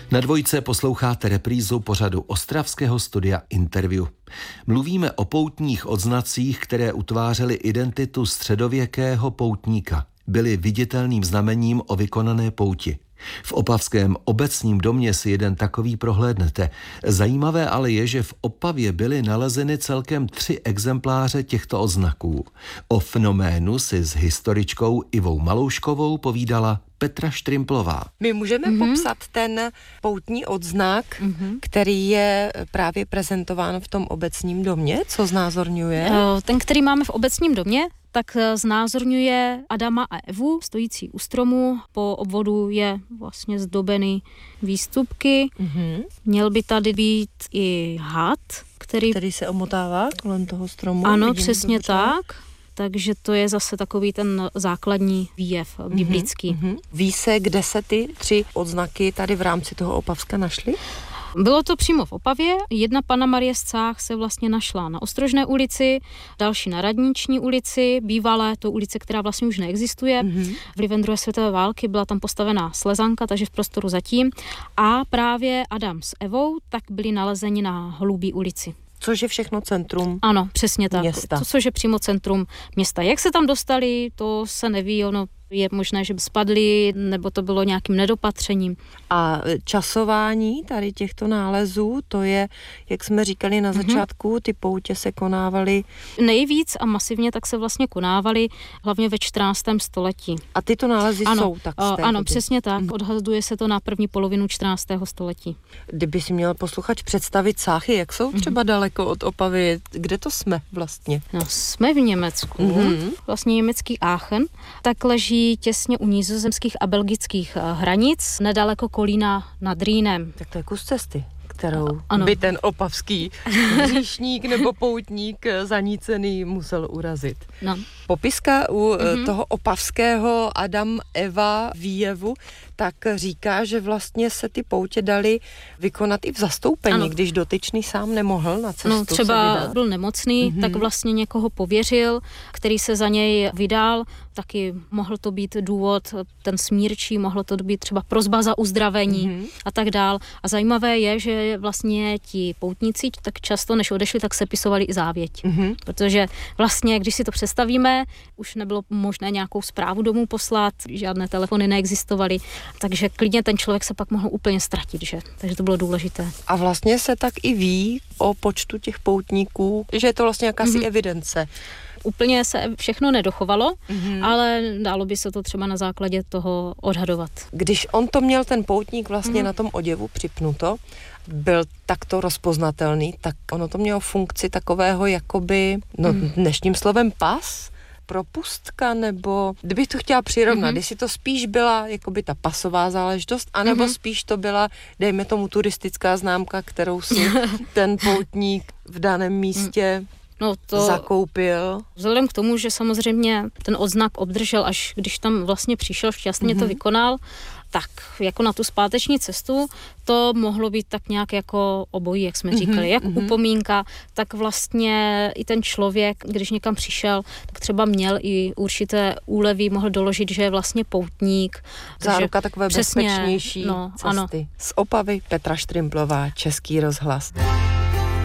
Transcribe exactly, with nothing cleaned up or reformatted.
Na Dvojce posloucháte reprízu pořadu ostravského studia Interview. Mluvíme o poutních odznacích, které utvářely identitu středověkého poutníka. Byly viditelným znamením o vykonané pouti. V opavském obecním domě si jeden takový prohlédnete. Zajímavé ale je, že v Opavě byly nalezeny celkem tři exempláře těchto odznaků. O fenoménu si s historičkou Ivou Malouškovou povídala Petra Štrimplová. My můžeme mm-hmm. popsat ten poutní odznak, mm-hmm. který je právě prezentován v tom obecním domě. Co znázorňuje? Ten, který máme v obecním domě, tak znázorňuje Adama a Evu, stojící u stromu. Po obvodu je vlastně zdobený výstupky. Mm-hmm. Měl by tady být i had, který... Který se omotává kolem toho stromu. Ano, vidím, přesně tak. Takže to je zase takový ten základní výjev biblický. Mm-hmm. Ví se, kde se ty tři odznaky tady v rámci toho Opavska našly? Bylo to přímo v Opavě. Jedna Panna Marie z Cách se vlastně našla na Ostrožné ulici, další na Radniční ulici, bývalé to ulice, která vlastně už neexistuje. Mm-hmm. Vlivem druhé světové války byla tam postavená slezanka, takže v prostoru zatím. A právě Adam s Evou tak byli nalezeni na Holubí ulici. Což je všechno centrum Ano, přesně tak. Města. To, což je přímo centrum města. Jak se tam dostali, to se neví, ono je možné, že by spadli, nebo to bylo nějakým nedopatřením. A časování tady těchto nálezů, to je, jak jsme říkali na začátku, ty poutě se konávaly... Nejvíc a masivně tak se vlastně konávaly, hlavně ve čtrnáctém století. A tyto nálezy ano, jsou tak z té Ano, doby. Přesně tak. Mm. Odhaduje se to na první polovinu čtrnáctého století. Kdyby si měl posluchač představit Cáchy, jak jsou třeba mm. daleko od Opavy, kde to jsme vlastně? No, jsme v Německu, mm. vlastně německý Aachen, tak leží těsně u nizozemských a belgických hranic, nedaleko Kolína nad Rýnem. Tak to je kus cesty, kterou ano. by ten opavský hříšník nebo poutník zanícený musel urazit. No. Popiska u mm-hmm. toho opavského Adam Eva výjevu tak říká, že vlastně se ty poutě daly vykonat i v zastoupení, ano. když dotyčný sám nemohl na cestu. No, třeba byl nemocný, mm-hmm. tak vlastně někoho pověřil, který se za něj vydal. Taky mohl to být důvod, ten smírčí, mohlo to být třeba prosba za uzdravení mm-hmm. a tak dál. A zajímavé je, že vlastně ti poutníci tak často, než odešli, tak sepisovali i závěť. Mm-hmm. Protože vlastně, když si to představíme, už nebylo možné nějakou zprávu domů poslat, žádné telefony neexistovaly, takže klidně ten člověk se pak mohl úplně ztratit, že? Takže to bylo důležité. A vlastně se tak i ví o počtu těch poutníků, že je to vlastně jakási mm-hmm. evidence. Úplně se všechno nedochovalo, mm-hmm. ale dalo by se to třeba na základě toho odhadovat. Když on to měl, ten poutník vlastně mm-hmm. na tom oděvu připnuto, byl takto rozpoznatelný, tak ono to mělo funkci takového jakoby, no mm. dnešním slovem pas, propustka, nebo kdybych to chtěla přirovnat, mm-hmm. jestli to spíš byla jakoby ta pasová záležitost, anebo mm-hmm. spíš to byla, dejme tomu, turistická známka, kterou si ten poutník v daném místě no to zakoupil. Vzhledem k tomu, že samozřejmě ten odznak obdržel, až když tam vlastně přišel, šťastně mm-hmm. to vykonal, tak jako na tu zpáteční cestu to mohlo být tak nějak jako obojí, jak jsme mm-hmm, říkali, jak mm-hmm. upomínka, tak vlastně i ten člověk, když někam přišel, tak třeba měl i určité úlevy, mohl doložit, že je vlastně poutník. Záruka takové přesně, bezpečnější no, cesty. Ano. Z Opavy Petra Štrimplová, Český rozhlas.